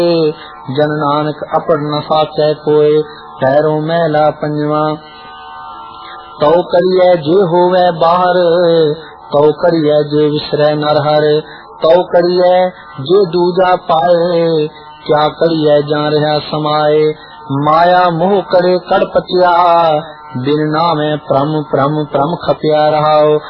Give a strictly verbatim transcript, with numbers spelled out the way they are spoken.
जन नानक अपड़ न साचै कोय, पैरों मैला पंजवा। तो करिए जे होवे बाहर, तो करिए जे विसरै नर हर, तो करिए जे दूजा पाए, क्या करिए जा रहा समाए। माया मोह करे कड़ पचिया, बिन नामे प्रम प्रम प्रम खपिया रहाओ।